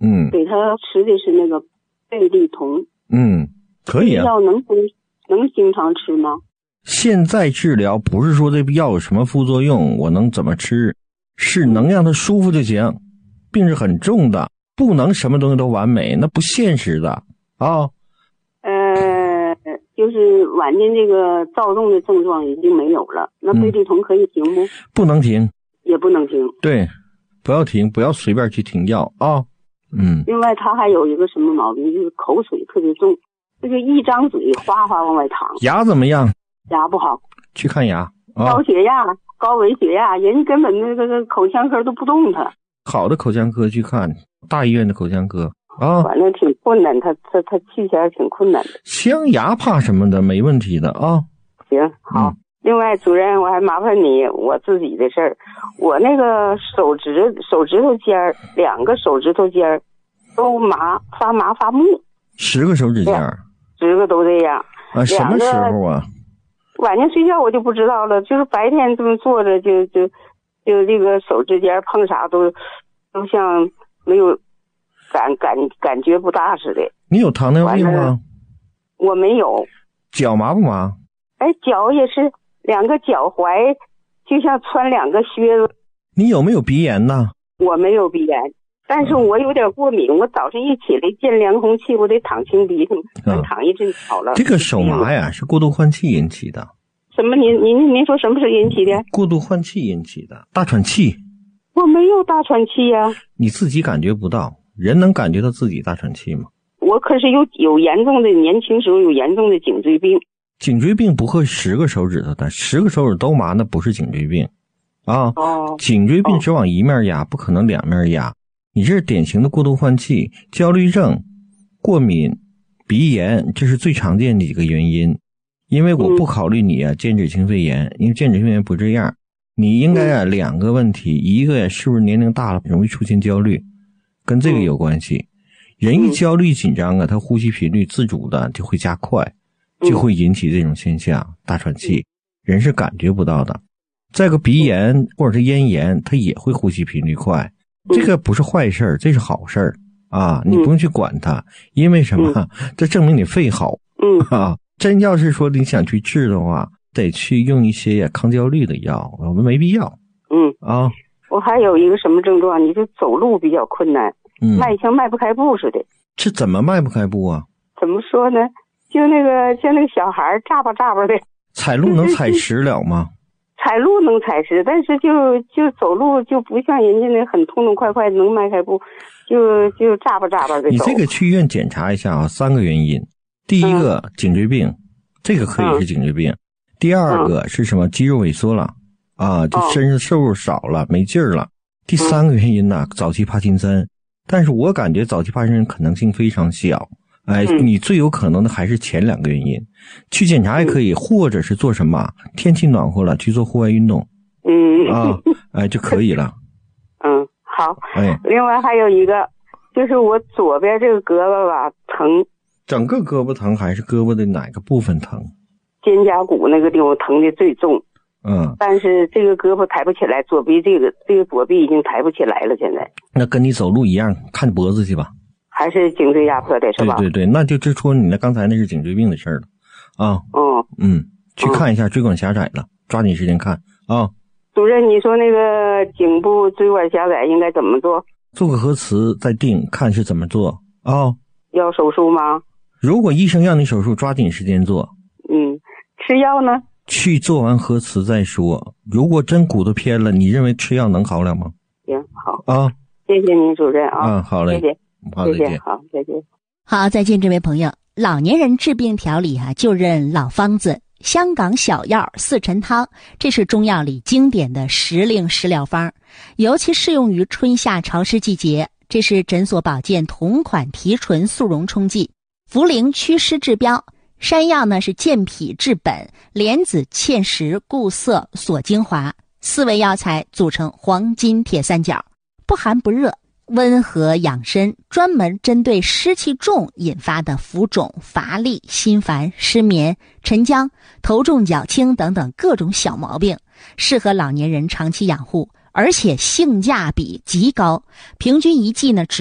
给他吃的是那个贝利酮。 可以啊。 药能经常吃吗？ 现在治疗不是说这药有什么副作用，我能怎么吃，是能让他舒服就行。病是很重的，不能什么东西都完美，那不现实的啊。 就是晚间这个躁动的症状已经没有了，那贝利酮可以停不？ 不能停， 也不能停。对， 不要停，不要随便去停药啊。 另外他还有一个什么毛病，就是口水特别重，这个一张嘴哗哗往外淌。 牙怎么样？ 牙不好， 去看牙。 高血压、高危血压，人根本那个口腔科都不动他。 好的口腔科去看，大医院的口腔科啊。 反正挺困难，他去起来挺困难的。 镶牙怕什么的，没问题的啊。 行，好。另外，主任，我还麻烦你我自己的事儿。我那个手指头尖儿，2个手指头尖儿都发麻发木。10 个手指尖儿 ，10个都这样。 啊，什么时候啊？ 晚上睡觉我就不知道了，就是白天这么坐着就这个手指尖碰啥都像没有感觉不大似的。 你有糖尿病吗？ 我没有。 脚麻不麻？ 脚也是2个脚踝就像穿2个靴子。 你有没有鼻炎呢？ 我没有鼻炎，但是我有点过敏。我早上一起来见凉空气，我得淌清鼻涕，淌一阵好了。 这个手麻呀，是过度换气引起的。 什么？您说什么是引起的？ 过度换气引起的，大喘气。 我没有大喘气呀。 你自己感觉不到，人能感觉到自己大喘气吗？ 我可是有严重的，年轻时候有严重的颈椎病。 颈椎病不会10个手指头的，10个手指都麻，那不是颈椎病啊。颈椎病只往一面压，不可能2面压。你这是典型的过度换气、焦虑症、过敏、鼻炎，这是最常见的几个原因。因为我不考虑你间质性肺炎，因为间质性肺炎不这样。你应该2个问题，一个是不是年龄大了容易出现焦虑，跟这个有关系。人一焦虑紧张他呼吸频率自主的就会加快，就会引起这种现象，大喘气，人是感觉不到的。再个鼻炎或者是咽炎，它也会呼吸频率快，这个不是坏事，这是好事啊！你不用去管它，因为什么？这证明你肺好。真要是说你想去治的话，得去用一些抗焦虑的药，我们没必要。 我还有一个什么症状？你就走路比较困难，像迈不开步似的。 这怎么迈不开步啊？ 怎么说呢？像那个小孩眨巴眨巴的。 踩路能踩实了吗？ 踩路能踩实，但是就走路就不像人家那很痛痛快快能迈开步，就眨巴眨巴的走。 你这个去医院检查一下啊，3个原因。第一个颈椎病，这个可以是颈椎病。第二个是什么？肌肉萎缩了啊，就身上瘦肉少了，没劲儿了。第3个原因呢，早期帕金森。但是我感觉早期帕金森可能性非常小。你最有可能的还是前2个原因。去检查也可以，或者是做什么？天气暖和了去做户外运动。就可以了。 好。另外还有一个，就是我左边这个胳膊吧疼。 整个胳膊疼还是胳膊的哪个部分疼？ 肩胛骨那个地方疼的最重。但是这个胳膊抬不起来，左臂这个左臂已经抬不起来了，现在。那跟你走路一样，看脖子去吧。 还是颈椎压迫的是吧？ 对，那就指出你刚才那是颈椎病的事儿了啊。去看一下，椎管狭窄了，抓紧时间看啊。 主任，你说那个颈部椎管狭窄应该怎么做？ 做个核磁再定，看是怎么做啊。 要手术吗？ 如果医生让你手术，抓紧时间做。 吃药呢？ 去做完核磁再说。如果真骨头偏了，你认为吃药能好了吗？ 行，好啊， 谢谢您主任啊。 好嘞， 谢谢， 好， 再见，好，再见。 好，再见，这位朋友。老年人治病调理就认老方子，香港小药4陈汤，这是中药里经典的时令食疗方，尤其适用于春夏潮湿季节。这是诊所保健同款提纯速溶冲剂，茯苓祛湿治标，山药呢是健脾治本，莲子芡实固涩锁精华，4味药材组成黄金铁三角，不寒不热，温和养身，专门针对湿气重引发的浮肿、乏力、心烦、失眠、沉僵、头重脚轻等等各种小毛病，适合老年人长期养护，而且性价比极高，平均一剂呢只